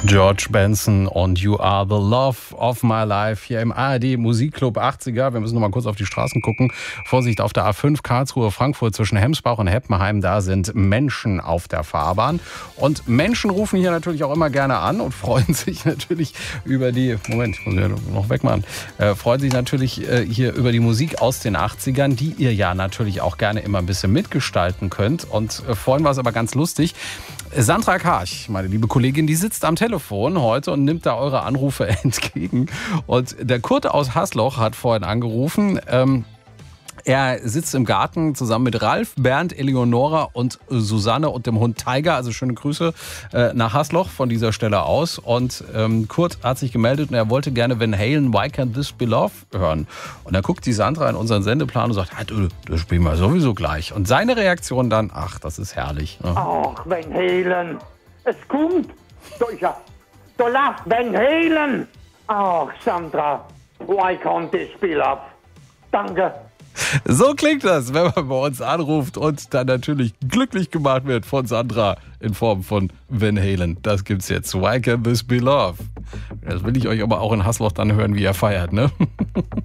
George Benson und You Are the Love of My Life hier im ARD Musikclub 80er. Wir müssen noch mal kurz auf die Straßen gucken. Vorsicht auf der A5 Karlsruhe, Frankfurt zwischen Hemsbach und Heppenheim. Da sind Menschen auf der Fahrbahn. Und Menschen rufen hier natürlich auch immer gerne an und freuen sich natürlich über die, Moment, ich muss ja noch wegmachen, freuen sich natürlich hier über die Musik aus den 80ern, die ihr ja natürlich auch gerne immer ein bisschen mitgestalten könnt. Und vorhin war es aber ganz lustig. Sandra Karch, meine liebe Kollegin, die sitzt am Telefon heute und nimmt da eure Anrufe entgegen. Und der Kurt aus Hasloch hat vorhin angerufen. Er sitzt im Garten zusammen mit Ralf, Bernd, Eleonora und Susanne und dem Hund Tiger. Also schöne Grüße nach Hasloch von dieser Stelle aus. Und Kurt hat sich gemeldet und er wollte gerne Van Halen, Why Can't This Be Love hören. Und dann guckt die Sandra in unseren Sendeplan und sagt, das spielen wir sowieso gleich. Und seine Reaktion dann, ach, das ist herrlich. Ne? Ach, Van Halen, es kommt. Da lacht Van Halen. Ach, Sandra, Why Can't This Be Love? Danke. So klingt das, wenn man bei uns anruft und dann natürlich glücklich gemacht wird von Sandra in Form von Van Halen. Das gibt's jetzt. Why Can't This Be Love? Das will ich euch aber auch in Hasloch dann hören, wie er feiert, ne?